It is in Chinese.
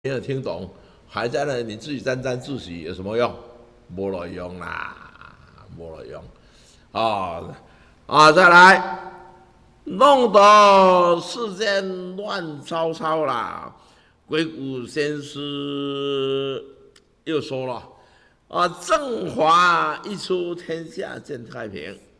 没有听懂，还在那你自己沾沾自喜有什么用？没了用啦，没了用再来，弄得世间乱糟糟啦。鬼谷先师又说了正法一出，天下见太平。